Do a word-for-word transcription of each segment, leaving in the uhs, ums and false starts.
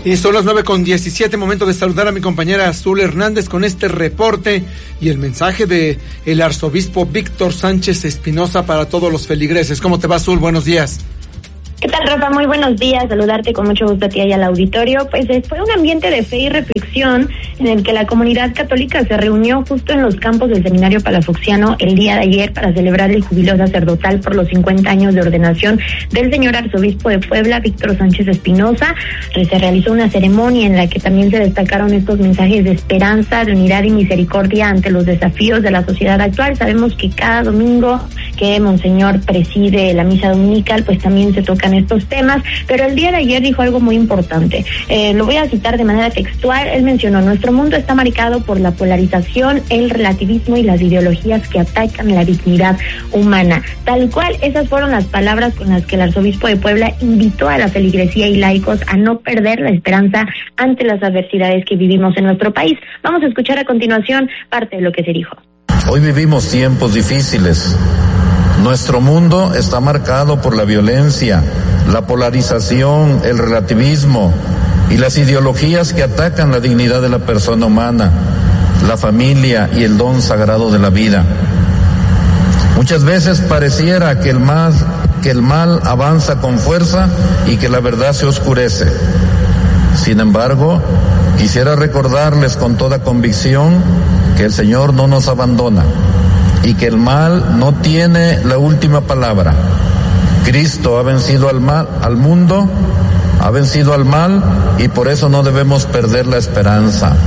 Y son las nueve con diecisiete, momento de saludar a mi compañera Azul Hernández con este reporte y el mensaje de el arzobispo Víctor Sánchez Espinosa para todos los feligreses. ¿Cómo te va, Azul? Buenos días. ¿Qué tal, Rafa? Muy buenos días, saludarte con mucho gusto a ti y al auditorio. Pues fue un ambiente de fe y reflexión en el que la comunidad católica se reunió justo en los campos del Seminario Palafoxiano el día de ayer para celebrar el jubileo sacerdotal por los cincuenta años de ordenación del señor arzobispo de Puebla, Víctor Sánchez Espinosa. Se realizó una ceremonia en la que también se destacaron estos mensajes de esperanza, de unidad y misericordia ante los desafíos de la sociedad actual. Sabemos que cada domingo que Monseñor preside la misa dominical, pues también se tocan estos temas, pero el día de ayer dijo algo muy importante. Eh, lo voy a citar de manera textual. Él mencionó: nuestro mundo está marcado por la polarización, el relativismo y las ideologías que atacan la dignidad humana. Tal cual, esas fueron las palabras con las que el arzobispo de Puebla invitó a la feligresía y laicos a no perder la esperanza ante las adversidades que vivimos en nuestro país. Vamos a escuchar a continuación parte de lo que se dijo. Hoy vivimos tiempos difíciles. Nuestro mundo está marcado por la violencia, la polarización, el relativismo y las ideologías que atacan la dignidad de la persona humana, la familia y el don sagrado de la vida. Muchas veces pareciera que el mal, que el mal avanza con fuerza y que la verdad se oscurece. Sin embargo, quisiera recordarles con toda convicción que el Señor no nos abandona y que el mal no tiene la última palabra. Cristo ha vencido al mal, al mundo, ha vencido al mal, y por eso no debemos perder la esperanza.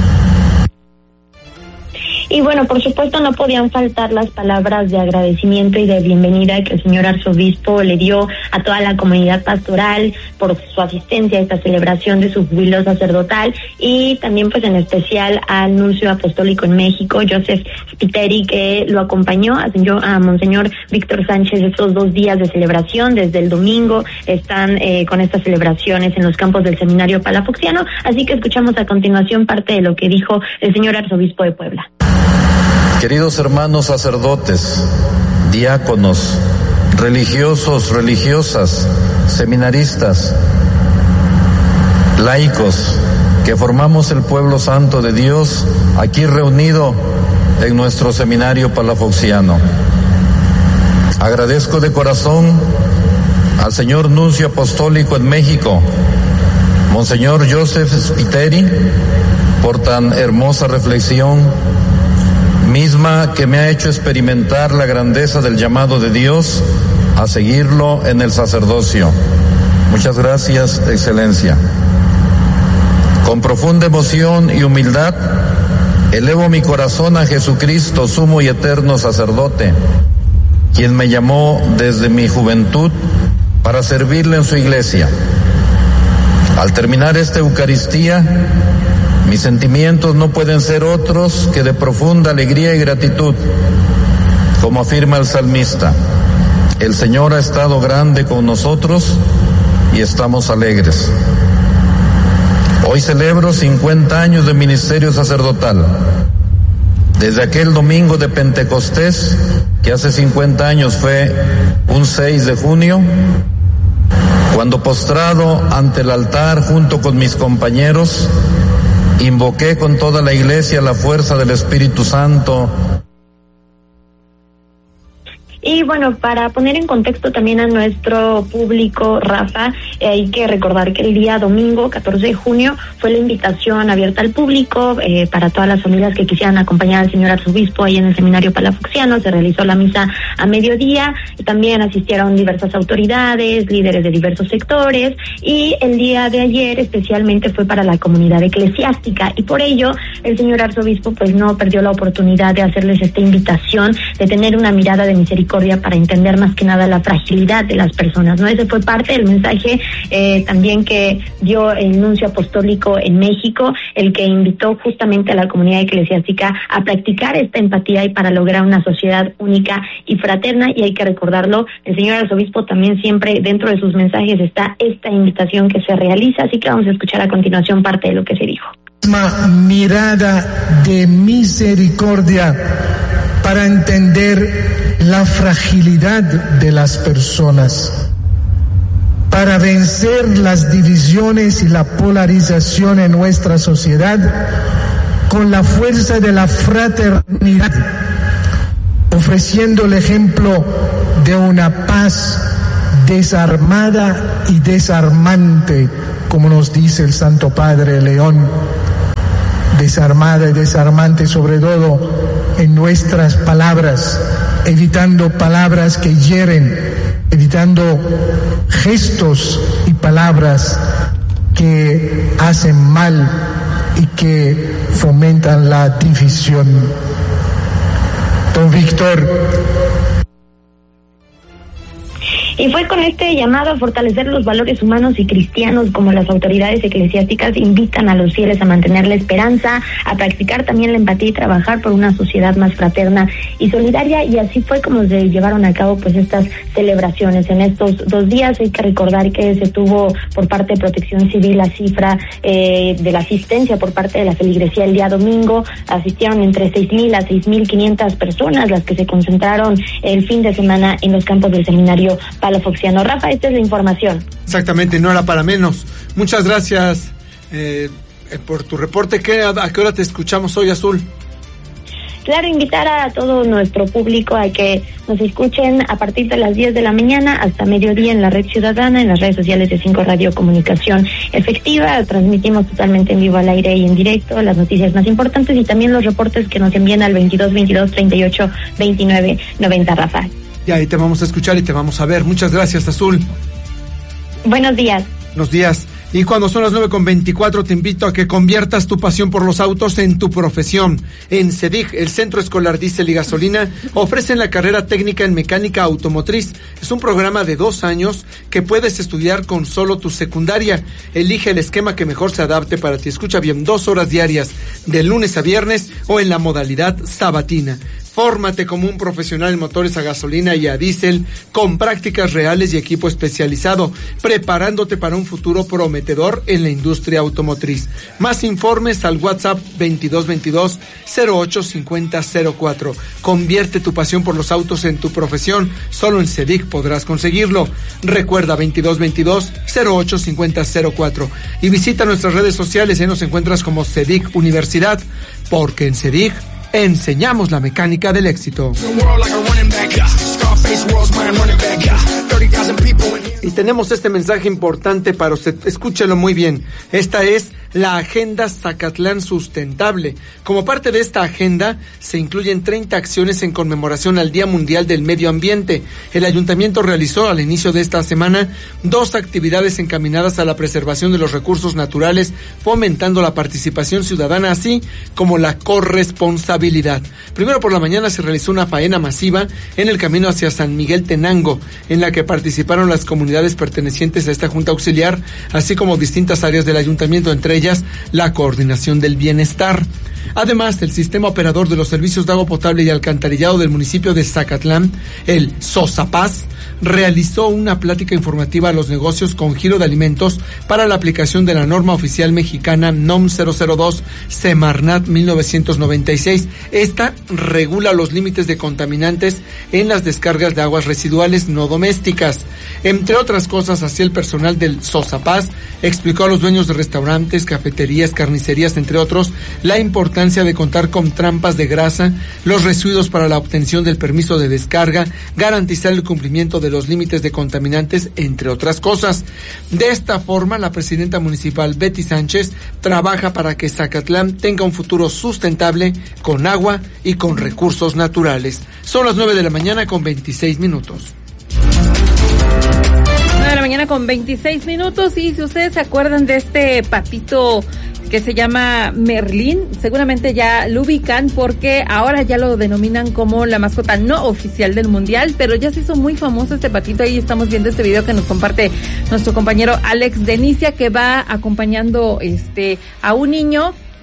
Y bueno, por supuesto no podían faltar las palabras de agradecimiento y de bienvenida que el señor arzobispo le dio a toda la comunidad pastoral por su asistencia a esta celebración de su jubileo sacerdotal, y también pues en especial al nuncio apostólico en México, Joseph Spiteri, que lo acompañó a, señor, a Monseñor Víctor Sánchez estos dos días de celebración. Desde el domingo están eh, con estas celebraciones en los campos del Seminario Palafoxiano, así que escuchamos a continuación parte de lo que dijo el señor arzobispo de Puebla. Queridos hermanos sacerdotes, diáconos, religiosos, religiosas, seminaristas, laicos, que formamos el pueblo santo de Dios aquí reunido en nuestro seminario palafoxiano. Agradezco de corazón al señor nuncio apostólico en México, Monseñor Joseph Spiteri, por tan hermosa reflexión, misma que me ha hecho experimentar la grandeza del llamado de Dios a seguirlo en el sacerdocio. Muchas gracias, Excelencia. Con profunda emoción y humildad, elevo mi corazón a Jesucristo, sumo y eterno sacerdote, quien me llamó desde mi juventud para servirle en su iglesia. Al terminar esta Eucaristía, mis sentimientos no pueden ser otros que de profunda alegría y gratitud. Como afirma el salmista, el Señor ha estado grande con nosotros y estamos alegres. Hoy celebro cincuenta años de ministerio sacerdotal. Desde aquel domingo de Pentecostés, que hace cincuenta años fue un seis de junio, cuando postrado ante el altar junto con mis compañeros, invoqué con toda la iglesia la fuerza del Espíritu Santo. Y bueno, para poner en contexto también a nuestro público, Rafa, eh, hay que recordar que el día domingo, catorce de junio, fue la invitación abierta al público eh, para todas las familias que quisieran acompañar al señor arzobispo ahí en el Seminario Palafoxiano. Se realizó la misa a mediodía, y también asistieron diversas autoridades, líderes de diversos sectores, y el día de ayer especialmente fue para la comunidad eclesiástica, y por ello el señor arzobispo pues no perdió la oportunidad de hacerles esta invitación, de tener una mirada de misericordia para entender más que nada la fragilidad de las personas, ¿no? Ese fue parte del mensaje eh, también que dio el nuncio apostólico en México, el que invitó justamente a la comunidad eclesiástica a practicar esta empatía y para lograr una sociedad única y fraterna. Y hay que recordarlo, el señor arzobispo también siempre dentro de sus mensajes está esta invitación que se realiza, así que vamos a escuchar a continuación parte de lo que se dijo. Mirada de misericordia para entender la fragilidad de las personas, para vencer las divisiones y la polarización en nuestra sociedad con la fuerza de la fraternidad, ofreciendo el ejemplo de una paz desarmada y desarmante, como nos dice el Santo Padre León, desarmada y desarmante sobre todo en nuestras palabras, evitando palabras que hieren, evitando gestos y palabras que hacen mal y que fomentan la división. Don Víctor. Y fue con este llamado a fortalecer los valores humanos y cristianos como las autoridades eclesiásticas invitan a los fieles a mantener la esperanza, a practicar también la empatía y trabajar por una sociedad más fraterna y solidaria, y así fue como se llevaron a cabo pues estas celebraciones. En estos dos días hay que recordar que se tuvo por parte de Protección Civil la cifra eh, de la asistencia por parte de la feligresía el día domingo. Asistieron entre seis mil a seis mil quinientas personas las que se concentraron el fin de semana en los campos del seminario Palafoxiano. Rafa, esta es la información. Exactamente, no era para menos. Muchas gracias eh, por tu reporte. ¿Qué, a, ¿A qué hora te escuchamos hoy, Azul? Claro, invitar a todo nuestro público a que nos escuchen a partir de las diez de la mañana hasta mediodía en la Red Ciudadana, en las redes sociales de Cinco Radio Comunicación Efectiva. Transmitimos totalmente en vivo, al aire y en directo las noticias más importantes y también los reportes que nos envían al veintidós veintidós treinta y ocho veintinueve noventa, Rafa. Y ahí te vamos a escuchar y te vamos a ver. Muchas gracias, Azul. Buenos días. Buenos días. Y cuando son las nueve con veinticuatro, te invito a que conviertas tu pasión por los autos en tu profesión. En CEDIG, el Centro Escolar Diésel y Gasolina, ofrecen la carrera técnica en mecánica automotriz. Es un programa de dos años que puedes estudiar con solo tu secundaria. Elige el esquema que mejor se adapte para ti. Escucha bien, dos horas diarias, de lunes a viernes o en la modalidad sabatina. Fórmate como un profesional en motores a gasolina y a diésel, con prácticas reales y equipo especializado, preparándote para un futuro prometedor en la industria automotriz. Más informes al WhatsApp veintidós veintidós cero ocho cincuenta cero cuatro. Convierte tu pasión por los autos en tu profesión. Solo en CEDIG podrás conseguirlo. Recuerda, veintidós veintidós cero ocho cincuenta cero cuatro. Y visita nuestras redes sociales, ahí nos encuentras como CEDIG Universidad, porque en CEDIG enseñamos la mecánica del éxito. Y tenemos este mensaje importante para usted. Escúchelo muy bien. Esta es la Agenda Zacatlán Sustentable. Como parte de esta agenda, se incluyen treinta acciones en conmemoración al Día Mundial del Medio Ambiente. El Ayuntamiento realizó al inicio de esta semana dos actividades encaminadas a la preservación de los recursos naturales, fomentando la participación ciudadana, así como la corresponsabilidad. Primero por la mañana se realizó una faena masiva en el camino hacia San Miguel Tenango, en la que participaron las comunidades pertenecientes a esta Junta Auxiliar, así como distintas áreas del Ayuntamiento, entre ellas la Coordinación del Bienestar. Además, el Sistema Operador de los Servicios de Agua Potable y Alcantarillado del municipio de Zacatlán, el SOSAPAS, realizó una plática informativa a los negocios con giro de alimentos para la aplicación de la norma oficial mexicana N O M cero cero dos Semarnat mil novecientos noventa y seis. Esta regula los límites de contaminantes en las descargas de aguas residuales no domésticas. Entre otras cosas, así el personal del SOSAPAS explicó a los dueños de restaurantes, cafeterías, carnicerías, entre otros, la importancia de contar con trampas de grasa, los residuos para la obtención del permiso de descarga, garantizar el cumplimiento de los límites de contaminantes, entre otras cosas. De esta forma, la presidenta municipal Betty Sánchez trabaja para que Zacatlán tenga un futuro sustentable con agua y con recursos naturales. Son las nueve de la mañana con veintiséis minutos. nueve de la mañana con veintiséis minutos, y si ustedes se acuerdan de este patito que se llama Merlín, seguramente ya lo ubican porque ahora ya lo denominan como la mascota no oficial del mundial, pero ya se hizo muy famoso este patito. Ahí estamos viendo este video que nos comparte nuestro compañero Alex Denicia, que va acompañando este a un niño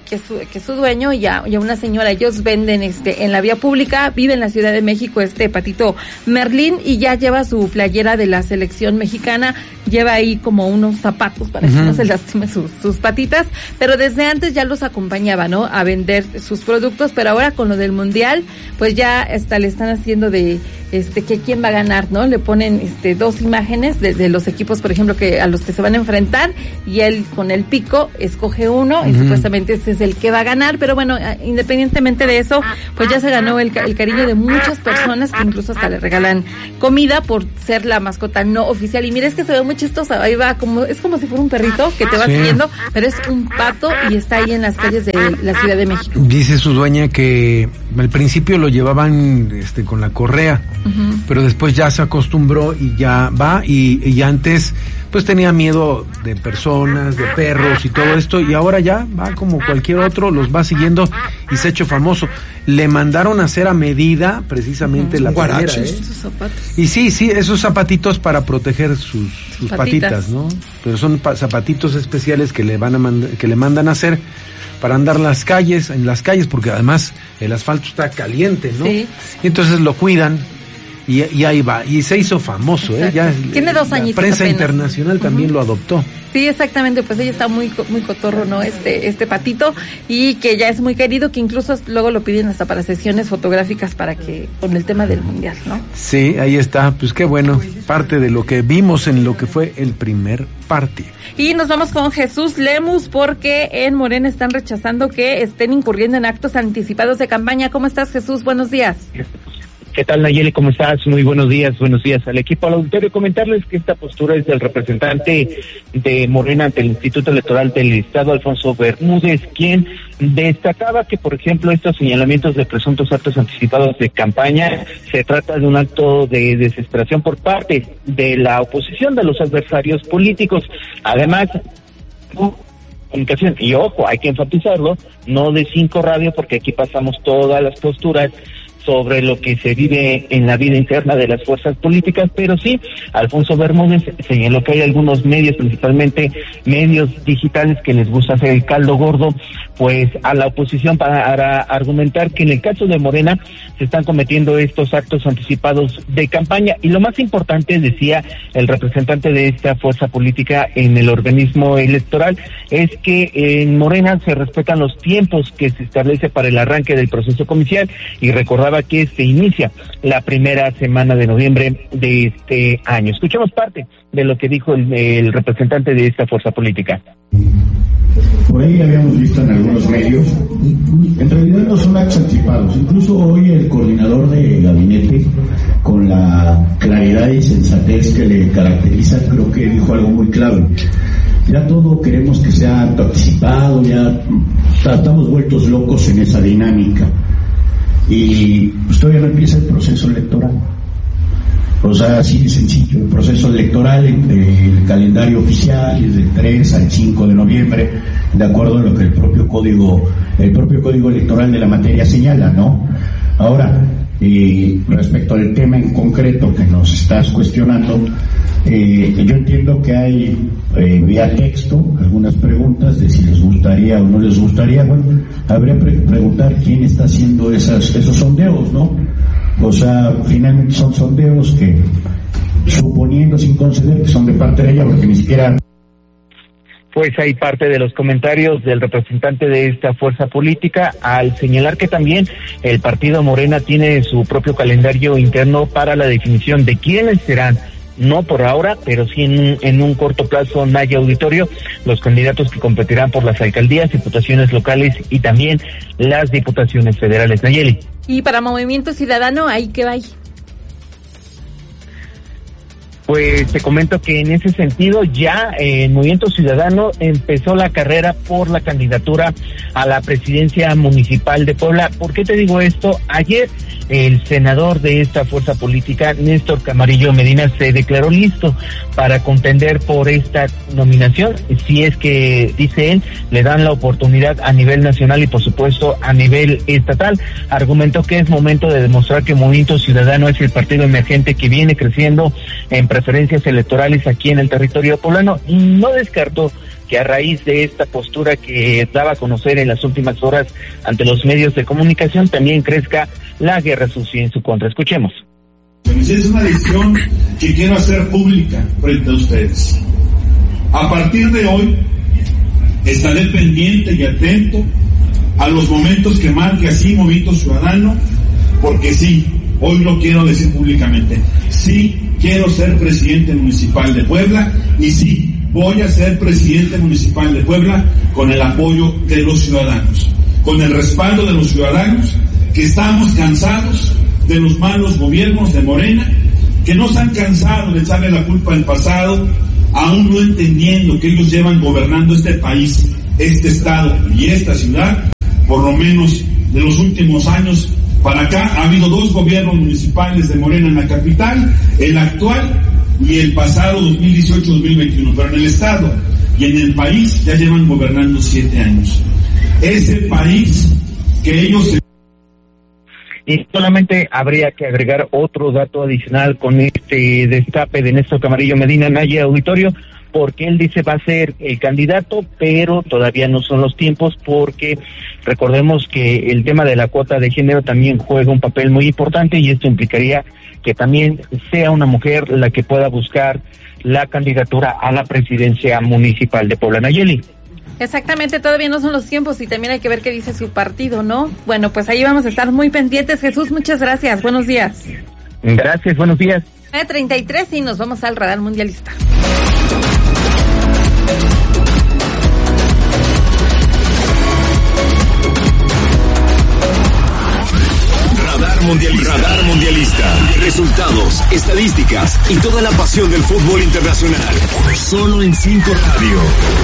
que es su, que es su dueño y a, y a una señora. Ellos venden este en la vía pública, vive en la Ciudad de México este patito Merlín y ya lleva su playera de la selección mexicana, lleva ahí como unos zapatos para uh-huh. que no se lastime sus, sus patitas, pero desde antes ya los acompañaba, ¿no? A vender sus productos, pero ahora con lo del mundial, pues ya hasta le están haciendo de este que quién va a ganar, ¿no? Le ponen este dos imágenes de, de los equipos, por ejemplo, que a los que se van a enfrentar y él con el pico escoge uno uh-huh. y supuestamente este es el que va a ganar, pero bueno, independientemente de eso, pues ya se ganó el, el cariño de muchas personas que incluso hasta le regalan comida por ser la mascota no oficial. Y mira, es que se ve muy chistosa, ahí va como, es como si fuera un perrito que te va sí. siguiendo, pero es un pato y está ahí en las calles de la Ciudad de México. Dice su dueña que al principio lo llevaban este con la correa, uh-huh. pero después ya se acostumbró y ya va y, y antes pues tenía miedo de personas, de perros y todo esto, y ahora ya va como cualquier otro, los va siguiendo y se ha hecho famoso. Le mandaron a hacer a medida precisamente uh-huh. la playera, ¿eh? Sus zapatos. Y sí, sí, esos zapatitos para proteger sus, sus patitas. patitas, ¿no? Pero son pa- zapatitos especiales que le van a mand- que le mandan a hacer para andar las calles, en las calles, porque además el asfalto está caliente, ¿no? Sí. Y entonces lo cuidan. Y, y ahí va, y se hizo famoso, ¿eh? Ya tiene dos añitos. La prensa apenas. internacional también uh-huh. lo adoptó. Sí, exactamente, pues ella está muy muy cotorro, ¿no? Este este patito, y que ya es muy querido, que incluso luego lo piden hasta para sesiones fotográficas para que con el tema del mundial, ¿no? Sí, ahí está, pues qué bueno, parte de lo que vimos en lo que fue el primer partido. Y nos vamos con Jesús Lemus, porque en Morena están rechazando que estén incurriendo en actos anticipados de campaña. ¿Cómo estás, Jesús? Buenos días. ¿Qué tal, Nayeli? ¿Cómo estás? Muy buenos días, buenos días al equipo, al auditorio. Comentarles que esta postura es del representante de Morena ante el Instituto Electoral del Estado, Alfonso Bermúdez, quien destacaba que, por ejemplo, estos señalamientos de presuntos actos anticipados de campaña se trata de un acto de desesperación por parte de la oposición, de los adversarios políticos. Además, comunicación, y ojo, hay que enfatizarlo, no de cinco radio, porque aquí pasamos todas las posturas sobre lo que se vive en la vida interna de las fuerzas políticas, pero sí, Alfonso Bermúdez señaló que hay algunos medios, principalmente medios digitales, que les gusta hacer el caldo gordo, pues a la oposición para argumentar que en el caso de Morena se están cometiendo estos actos anticipados de campaña. Y lo más importante, decía el representante de esta fuerza política en el organismo electoral, es que en Morena se respetan los tiempos que se establece para el arranque del proceso comicial, y recordaba que se inicia la primera semana de noviembre de este año. Escuchemos parte de lo que dijo el, el representante de esta fuerza política. Por ahí habíamos visto en algunos medios, en realidad no son actos anticipados. Incluso hoy el coordinador de gabinete, con la claridad y sensatez que le caracteriza, creo que dijo algo muy clave. Ya todo queremos que sea acto anticipado, ya estamos vueltos locos en esa dinámica. Y pues todavía no empieza el proceso electoral. O sea, así de sencillo, el proceso electoral, el calendario oficial es del tres al cinco de noviembre, de acuerdo a lo que el propio código, el propio código electoral de la materia señala, ¿no? Ahora, eh, respecto al tema en concreto que nos estás cuestionando, eh, yo entiendo que hay eh, vía texto algunas preguntas de si les gustaría o no les gustaría. Bueno, habría que pre- preguntar quién está haciendo esas, esos sondeos, ¿no? O sea, finalmente son sondeos que, suponiendo sin conceder que son de parte de ella, porque ni siquiera... Pues hay parte de los comentarios del representante de esta fuerza política, al señalar que también el partido Morena tiene su propio calendario interno para la definición de quiénes serán, no por ahora, pero sí en un, en un corto plazo, Naya Auditorio, los candidatos que competirán por las alcaldías, diputaciones locales y también las diputaciones federales. Nayeli. Y para Movimiento Ciudadano, ¿ahí qué va? Pues te comento que en ese sentido ya el Movimiento Ciudadano empezó la carrera por la candidatura a la presidencia municipal de Puebla. ¿Por qué te digo esto? Ayer el senador de esta fuerza política, Néstor Camarillo Medina, se declaró listo para contender por esta nominación, si es que, dice él, le dan la oportunidad a nivel nacional y por supuesto a nivel estatal. Argumentó que es momento de demostrar que Movimiento Ciudadano es el partido emergente que viene creciendo en preferencias electorales aquí en el territorio poblano. No descartó que a raíz de esta postura que daba a conocer en las últimas horas ante los medios de comunicación, también crezca la guerra sucia en su contra. Escuchemos. Es una decisión que quiero hacer pública frente a ustedes. A partir de hoy, estaré pendiente y atento a los momentos que marque así Movimiento Ciudadano, porque sí, hoy lo quiero decir públicamente, sí quiero ser presidente municipal de Puebla y sí, voy a ser presidente municipal de Puebla con el apoyo de los ciudadanos, con el respaldo de los ciudadanos que estamos cansados de los malos gobiernos de Morena, que no se han cansado de echarle la culpa al pasado, aún no entendiendo que ellos llevan gobernando este país, este estado y esta ciudad, por lo menos de los últimos años para acá. Ha habido dos gobiernos municipales de Morena en la capital, el actual y el pasado dos mil dieciocho dos mil veintiuno, pero en el estado y en el país ya llevan gobernando siete años. Ese país que ellos se... Y solamente habría que agregar otro dato adicional con este destape de Néstor Camarillo Medina, Naya Auditorio, porque él dice va a ser el candidato, pero todavía no son los tiempos, porque recordemos que el tema de la cuota de género también juega un papel muy importante, y esto implicaría que también sea una mujer la que pueda buscar la candidatura a la presidencia municipal de Puebla. Nayeli. Exactamente, todavía no son los tiempos y también hay que ver qué dice su partido, ¿no? Bueno, pues ahí vamos a estar muy pendientes. Jesús, muchas gracias. Buenos días. Gracias, buenos días. nueve treinta y tres y nos vamos al Radar Mundialista. Radar Mundialista. Radar Mundialista. Resultados, estadísticas y toda la pasión del fútbol internacional. Solo en cinco Radio.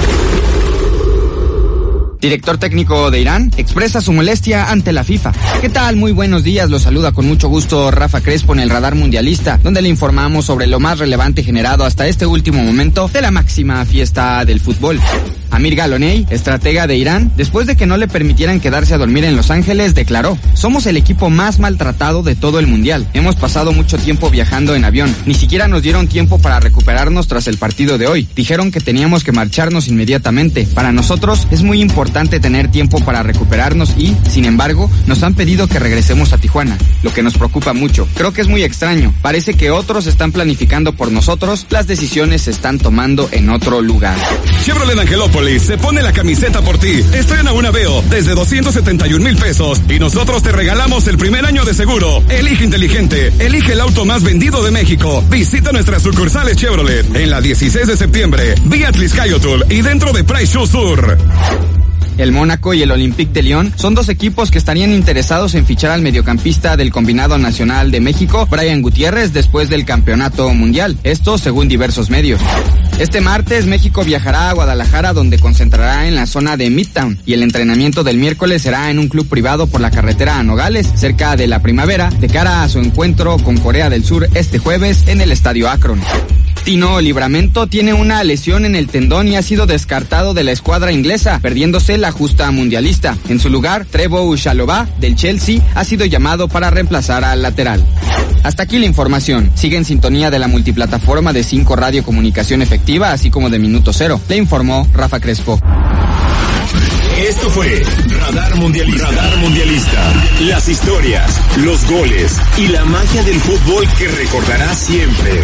Director técnico de Irán expresa su molestia ante la FIFA. ¿Qué tal? Muy buenos días, los saluda con mucho gusto Rafa Crespo en el Radar Mundialista, donde le informamos sobre lo más relevante generado hasta este último momento de la máxima fiesta del fútbol. Amir Galoney, estratega de Irán, después de que no le permitieran quedarse a dormir en Los Ángeles, declaró: somos el equipo más maltratado de todo el mundial. Hemos pasado mucho tiempo viajando en avión. Ni siquiera nos dieron tiempo para recuperarnos tras el partido de hoy. Dijeron que teníamos que marcharnos inmediatamente. Para nosotros es muy importante tener tiempo para recuperarnos y, sin embargo, nos han pedido que regresemos a Tijuana, lo que nos preocupa mucho. Creo que es muy extraño. Parece que otros están planificando por nosotros. Las decisiones se están tomando en otro lugar. Chevrolet Angelópolis se pone la camiseta por ti. Estrena una Aveo desde doscientos setenta y un mil pesos y nosotros te regalamos el primer año de seguro. Elige inteligente, elige el auto más vendido de México. Visita nuestras sucursales Chevrolet en la dieciséis de septiembre, vía Tliscayotul y dentro de Price Show Sur. El Mónaco y el Olympique de Lyon son dos equipos que estarían interesados en fichar al mediocampista del Combinado Nacional de México, Brian Gutiérrez, después del Campeonato Mundial. Esto según diversos medios. Este martes México viajará a Guadalajara, donde concentrará en la zona de Midtown, y el entrenamiento del miércoles será en un club privado por la carretera a Nogales, cerca de la Primavera, de cara a su encuentro con Corea del Sur este jueves en el Estadio Akron. Tino Livramento tiene una lesión en el tendón y ha sido descartado de la escuadra inglesa, perdiéndose la justa mundialista. En su lugar, Trevoh Chalobah del Chelsea ha sido llamado para reemplazar al lateral. Hasta aquí la información. Sigue en sintonía de la multiplataforma de cinco Radio Comunicación Efectiva, así como de Minuto Cero. Le informó Rafa Crespo. Esto fue Radar Mundialista. Radar Mundialista. Las historias, los goles y la magia del fútbol que recordarás siempre.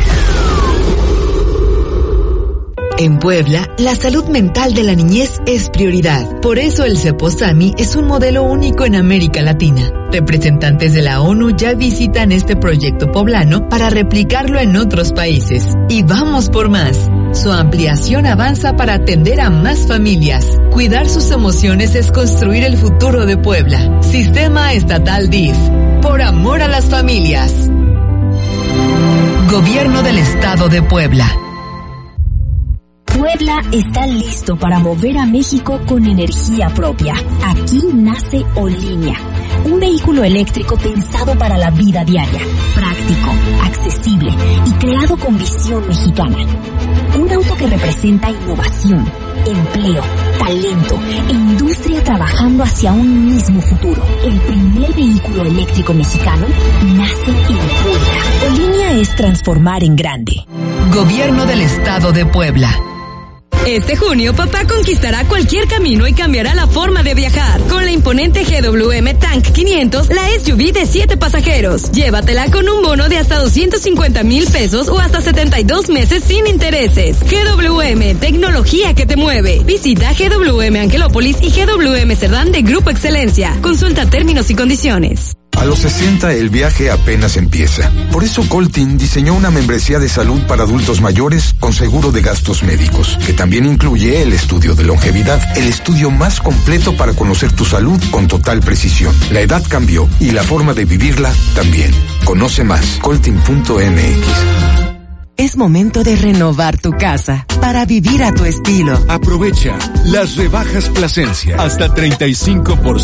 En Puebla, la salud mental de la niñez es prioridad. Por eso el Ceposami es un modelo único en América Latina. Representantes de la ONU ya visitan este proyecto poblano para replicarlo en otros países. Y vamos por más. Su ampliación avanza para atender a más familias. Cuidar sus emociones es construir el futuro de Puebla. Sistema Estatal D I F. Por amor a las familias. Gobierno del Estado de Puebla. Puebla está listo para mover a México con energía propia. Aquí nace Olínea, un vehículo eléctrico pensado para la vida diaria, práctico, accesible y creado con visión mexicana. Un auto que representa innovación, empleo, talento e industria trabajando hacia un mismo futuro. El primer vehículo eléctrico mexicano nace en Puebla. Olínea es transformar en grande. Gobierno del Estado de Puebla. Este junio, papá conquistará cualquier camino y cambiará la forma de viajar. Con la imponente G W M Tank quinientos, la S U V de siete pasajeros. Llévatela con un bono de hasta doscientos cincuenta mil pesos o hasta setenta y dos meses sin intereses. G W M, tecnología que te mueve. Visita G W M Angelópolis y G W M Cerdán de Grupo Excelencia. Consulta términos y condiciones. A los sesenta el viaje apenas empieza. Por eso Coltin diseñó una membresía de salud para adultos mayores con seguro de gastos médicos, que también incluye el estudio de longevidad, el estudio más completo para conocer tu salud con total precisión. La edad cambió y la forma de vivirla también. Conoce más, coltin punto m x. Es momento de renovar tu casa para vivir a tu estilo. Aprovecha las rebajas Plasencia hasta treinta y cinco por ciento.